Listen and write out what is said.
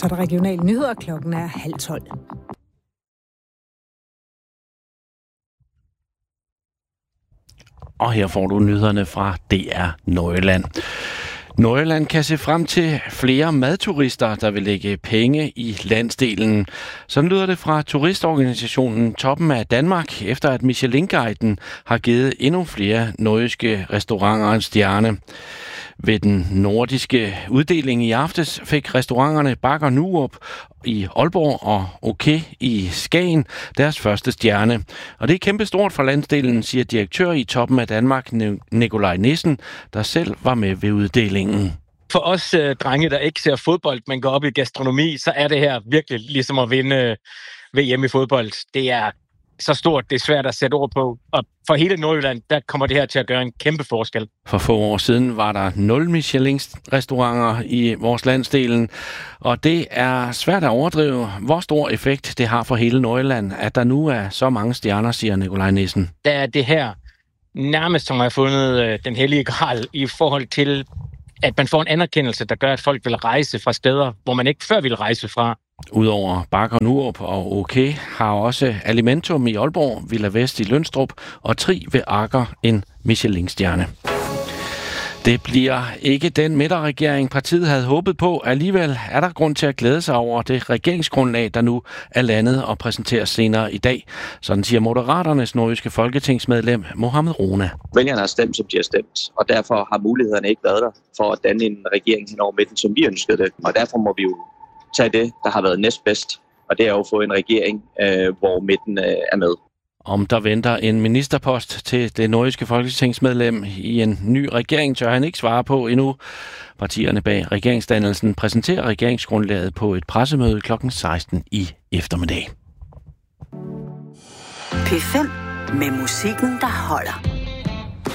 Så er der regionale nyheder. Klokken er 11:30. Og her får du nyhederne fra DR Nordjylland. Nordjylland kan se frem til flere madturister, der vil lægge penge i landsdelen. Sådan lyder det fra turistorganisationen Toppen af Danmark, efter at Michelin-guiden har givet endnu flere nordjyske restauranter en stjerne. Ved den nordiske uddeling i aftes fik restauranterne Bakker Nurup i Aalborg og Okay i Skagen deres første stjerne. Og det er kæmpestort for landsdelen, siger direktør i Toppen af Danmark, Nikolaj Nissen, der selv var med ved uddelingen. For os drenge, der ikke ser fodbold, men går op i gastronomi, så er det her virkelig ligesom at vinde VM i fodbold. Det er så stort, det er svært at sætte ord på. Og for hele Nordjylland, der kommer det her til at gøre en kæmpe forskel. For få år siden var der 0 Michelin-restauranter i vores landsdelen, og det er svært at overdrive, hvor stor effekt det har for hele Nordjylland, at der nu er så mange stjerner, siger Nikolaj Nissen. Der er det her nærmest, som har fundet den hellige gral i forhold til, at man får en anerkendelse, der gør, at folk vil rejse fra steder, hvor man ikke før ville rejse fra. Udover Bakker Nurup og Okay har også Alimentum i Aalborg, Villa Vest i Lønstrup og Tri ved Akker en Michelin-stjerne. Det bliver ikke den midterregering, partiet havde håbet på. Alligevel er der grund til at glæde sig over det regeringsgrundlag, der nu er landet og præsenteres senere i dag. Sådan siger Moderaternes nordjyske folketingsmedlem Mohamed Rona. Vælgerne har stemt, som de har stemt, og derfor har mulighederne ikke været der for at danne en regering hen over midten, som vi ønskede det. Og derfor må vi jo tage det, der har været næstbedst, og det er jo at få en regering, hvor midten er med. Om der venter en ministerpost til det nordjyske folketingsmedlem i en ny regering, tør han ikke svare på endnu. Partierne bag regeringsdannelsen præsenterer regeringsgrundlaget på et pressemøde kl. 16 i eftermiddag. P5 med musikken, der holder.